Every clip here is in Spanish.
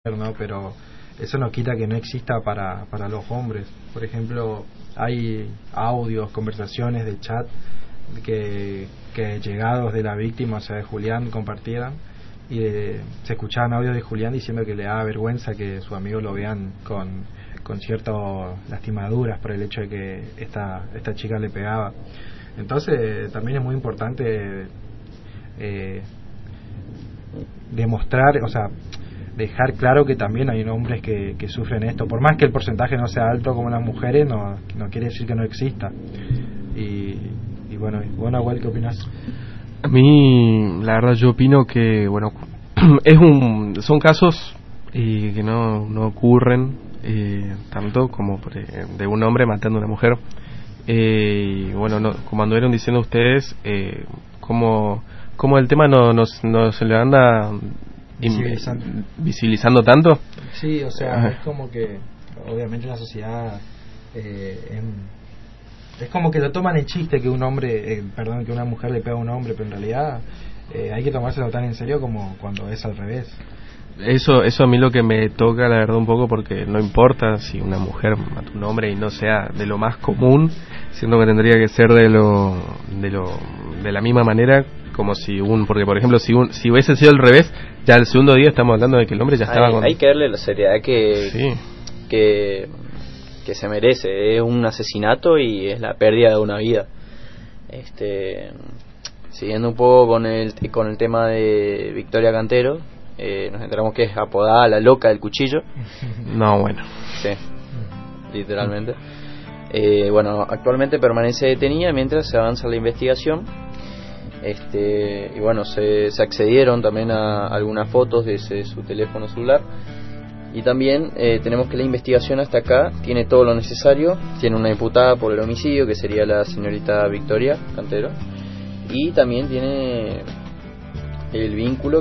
¿no? Pero eso no quita que no exista para los hombres. Por ejemplo, hay audios, conversaciones de chat que llegados de la víctima, o sea, de Julián, compartieran, y se escuchaban audios de Julián diciendo que le daba vergüenza que sus amigos lo vean con ciertas lastimaduras por el hecho de que esta chica le pegaba. Entonces también es muy importante demostrar, o sea, dejar claro que también hay hombres que sufren esto, por más que el porcentaje no sea alto como las mujeres, no quiere decir que no exista. Y bueno, Nahuel, ¿qué opinas? A mí, la verdad, yo opino que, bueno, son casos que no ocurren tanto como de un hombre matando a una mujer. Bueno, como anduvieron diciendo ustedes, como el tema no se le anda visibilizando tanto. Sí, o sea, es como que obviamente la sociedad es como que lo toman en chiste que un hombre, que una mujer le pega a un hombre, pero en realidad hay que tomárselo tan en serio como cuando es al revés. Eso a mí lo que me toca, la verdad, un poco, porque no importa si una mujer mata a un hombre y no sea de lo más común, siendo que tendría que ser de la misma manera, como porque por ejemplo si hubiese sido al revés, ya el segundo día estamos hablando de que el hombre ya estaba hay que darle la seriedad que se merece. Es un asesinato y es la pérdida de una vida. Siguiendo un poco con el tema de Victoria Cantero, nos enteramos que es apodada la loca del cuchillo. No, bueno. Sí, literalmente. Bueno, actualmente permanece detenida mientras se avanza la investigación. Y bueno, se accedieron también a algunas fotos de su teléfono celular. Y también tenemos que la investigación hasta acá tiene todo lo necesario. Tiene una imputada por el homicidio, que sería la señorita Victoria Cantero. Y también tiene el vínculo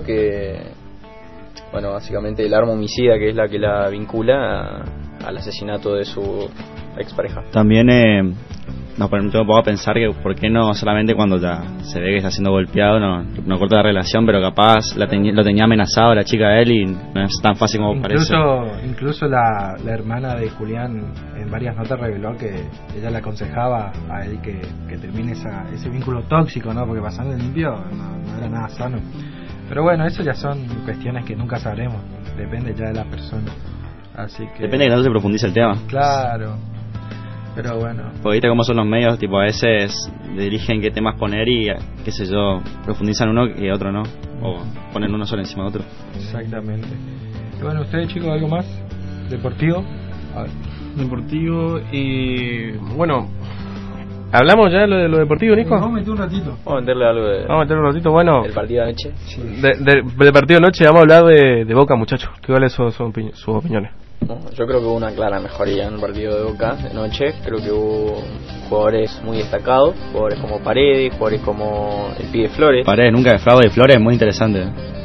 bueno, básicamente el arma homicida, que es la que la vincula al asesinato de su expareja. También nos pongo a pensar que por qué no solamente cuando ya se ve que está siendo golpeado no corta la relación, pero capaz lo tenía amenazado la chica de él y no es tan fácil como parece. Incluso la hermana de Julián en varias notas reveló que ella le aconsejaba a él que termine ese vínculo tóxico, ¿no? Porque pasando el limpio no era nada sano. Pero bueno, eso ya son cuestiones que nunca sabremos, depende ya de la persona. Así que depende de que no se profundice el tema. Claro. Pero bueno, porque viste cómo son los medios, tipo a veces dirigen qué temas poner y qué sé yo, profundizan uno y otro no, o ponen uno solo encima de otro. Exactamente. Y bueno, ustedes, chicos, ¿algo más? ¿Deportivo? A ver. Deportivo y bueno, ¿hablamos ya de lo deportivo, Nico? Vamos a meter un ratito. Vamos a meterle algo Vamos a meter un ratito, bueno. ¿El partido de anoche? Sí. Del partido de anoche vamos a hablar de Boca, muchachos. ¿Cuáles son sus opiniones? No, yo creo que hubo una clara mejoría en el partido de Boca de noche. Creo que hubo jugadores muy destacados, jugadores como Paredes, jugadores como el pibe Flores. Paredes nunca defrauda, y Flores muy interesante.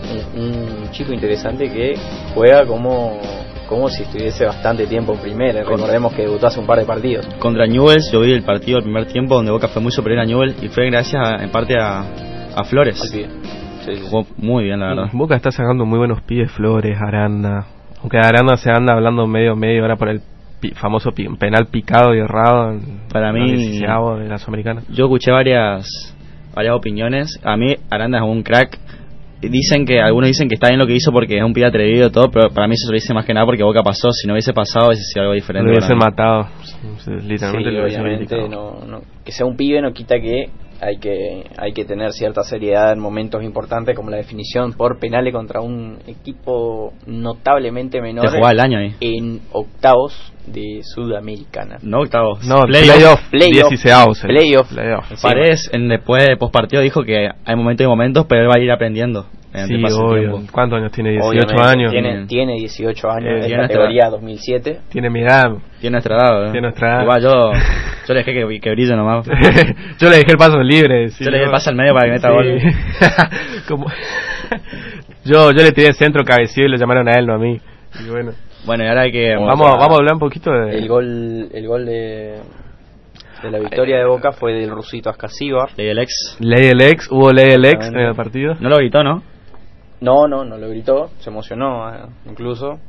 Un chico interesante que juega como si estuviese bastante tiempo en primera. Recordemos que debutó hace un par de partidos. Contra Newell's yo vi el partido del primer tiempo donde Boca fue muy superior a Newell's y fue gracias en parte a Flores. Al pibe. Sí. Jugó muy bien, la verdad. Boca está sacando muy buenos pibes, Flores, Aranda. Aunque Aranda se anda hablando medio ahora por el famoso penal picado y errado para mí de la Sudamericana. Yo escuché varias opiniones. A mí Aranda es un crack. Algunos dicen que está bien lo que hizo porque es un pibe atrevido y todo, pero para mí eso se lo dice más que nada porque Boca pasó. Si no hubiese pasado hubiese sido algo diferente. Lo hubiesen matado. Literalmente sí, lo hubiesen obviamente no, que sea un pibe no quita que hay que tener cierta seriedad en momentos importantes, como la definición por penales contra un equipo notablemente menor. Te jugaba el año ahí. En octavos de Sudamericana. No octavos. No, playoff. Playoff. Paredes después de postpartido dijo que hay momentos y momentos, pero él va a ir aprendiendo. Sí, obvio. ¿Cuántos años tiene? 18 años. Tiene 18 años, en categoría 2007. Tiene mi edad. Tiene nuestra edad. Tiene nuestra edad. Igual yo le dejé que brille nomás. Yo le dejé el paso libre. Yo le dejé el paso al medio para que meta gol. Como yo le tiré el centro cabecillo y lo llamaron a él, no a mí. Y bueno, y ahora hay que vamos a hablar un poquito de el gol de la victoria de Boca fue del rusito Ascasíbar. Ley del ex. Hubo ley del ex en el partido. No lo gritó, ¿no? No lo gritó, se emocionó incluso.